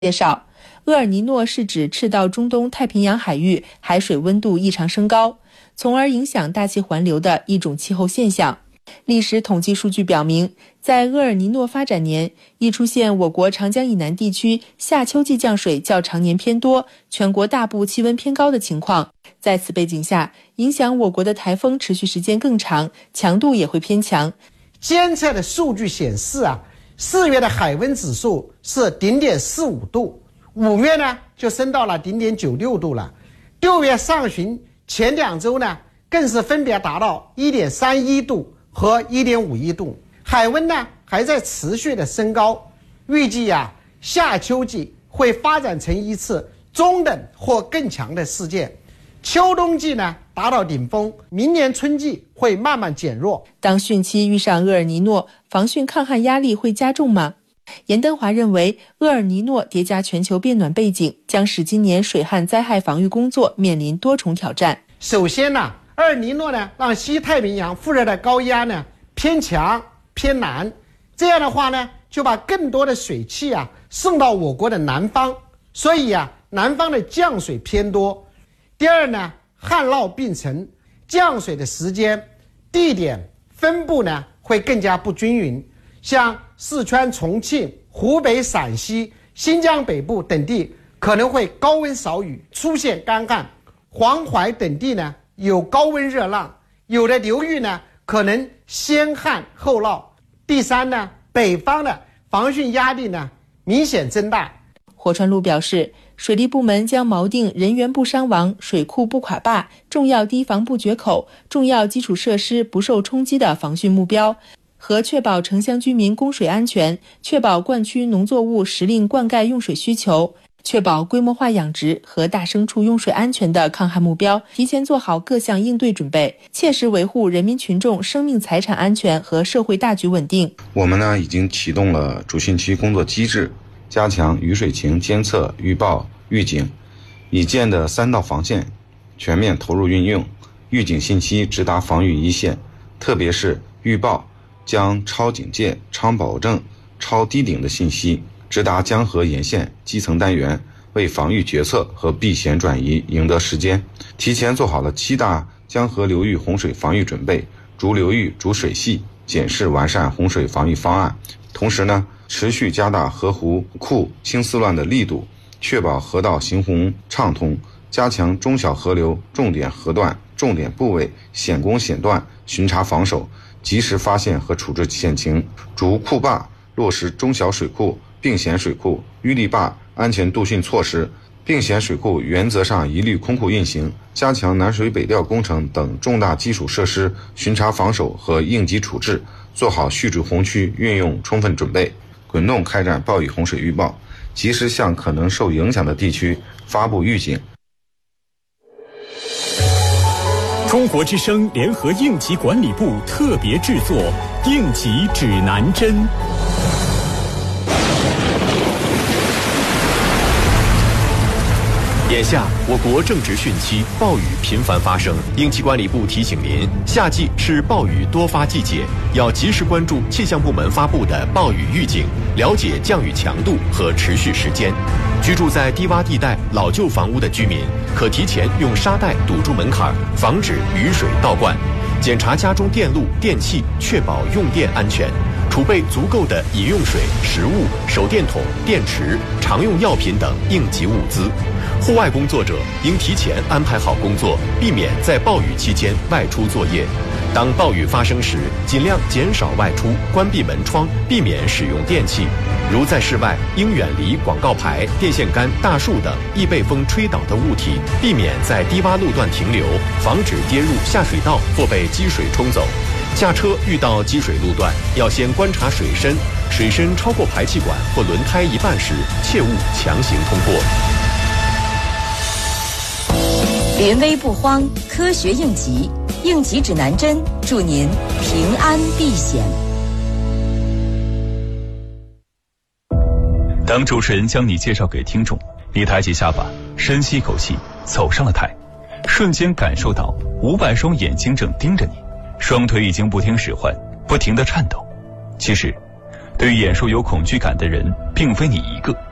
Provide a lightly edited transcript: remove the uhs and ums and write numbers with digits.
介绍，厄尔尼诺是指赤道中东太平洋海域海水温度异常升高，从而影响大气环流的一种气候现象。历史统计数据表明，在厄尔尼诺发展年，易出现我国长江以南地区夏秋季降水较常年偏多，全国大部气温偏高的情况。在此背景下，影响我国的台风持续时间更长，强度也会偏强。 监测的数据显示4月的海温指数是0.45度，5月呢就升到了0.96度了，6月上旬前2周呢更是分别达到1.31度和1.51度，海温呢还在持续的升高。预计夏秋季会发展成一次中等或更强的事件，秋冬季呢达到顶峰，明年春季会慢慢减弱。 当汛期遇上厄尔尼诺，防汛抗旱压力会加重吗？严登华认为，厄尔尼诺叠加全球变暖背景，将使今年水旱灾害防御工作面临多重挑战。 首先厄尔尼诺呢让西太平洋副热带高压呢偏强偏南，这样的话呢就把更多的水汽送到我国的南方，所以南方的降水偏多。第二呢，旱涝并成，降水的时间、地点、分布呢会更加不均匀，像四川、重庆、湖北、陕西、新疆北部等地可能会高温少雨，出现干旱，黄淮等地呢有高温热浪，有的流域呢可能先旱后涝。第三呢，北方的防汛压力呢明显增大。 火川路表示，水利部门将锚定人员不伤亡、水库不垮坝、重要堤防不决口、重要基础设施不受冲击的防汛目标，和确保城乡居民供水安全，确保灌区农作物时令灌溉用水需求，确保规模化养殖和大牲畜用水安全的抗旱目标，提前做好各项应对准备，切实维护人民群众生命财产安全和社会大局稳定。 我们已经启动了主汛期工作机制，加强雨水情监测、预报、预警，已建的3道防线全面投入运用，预警信息直达防御一线，特别是预报将超警戒、超保证、超低顶的信息直达江河沿线基层单元，为防御决策和避险转移赢得时间。提前做好了7大江河流域洪水防御准备，逐流域、逐水系检视完善洪水防御方案。同时持续加大河湖库清丝乱的力度，确保河道行洪畅通，加强中小河流重点河段、重点部位险工险段巡查防守，及时发现和处置险情，逐库坝落实中小水库、并险水库、淤堤坝安全渡汛措施，并险水库原则上一律空库运行，加强南水北调工程等重大基础设施巡查防守和应急处置，做好蓄滞洪区运用充分准备，滚动开展暴雨洪水预报，及时向可能受影响的地区发布预警。 中国之声联合应急管理部特别制作《应急指南针》。眼下我国正值汛期，暴雨频繁发生，应急管理部提醒您，夏季是暴雨多发季节，要及时关注气象部门发布的暴雨预警，了解降雨强度和持续时间。居住在低洼地带、老旧房屋的居民，可提前用沙袋堵住门槛，防止雨水倒灌。检查家中电路、电器，确保用电安全。储备足够的饮用水、食物、手电筒、电池、常用药品等应急物资。户外工作者应提前安排好工作，避免在暴雨期间外出作业。当暴雨发生时，尽量减少外出，关闭门窗，避免使用电器。如在室外，应远离广告牌、电线杆、大树等易被风吹倒的物体，避免在低洼路段停留，防止跌入下水道或被积水冲走。驾车遇到积水路段，要先观察水深，水深超过排气管或轮胎一半时，切勿强行通过。 临危不慌，科学应急，应急指南针，祝您平安避险。 当主持人将你介绍给听众，你抬起下巴，深吸一口气，走上了台，瞬间感受到500双眼睛正盯着你，双腿已经不听使唤，不停地颤抖。其实，对于演说有恐惧感的人，并非你一个。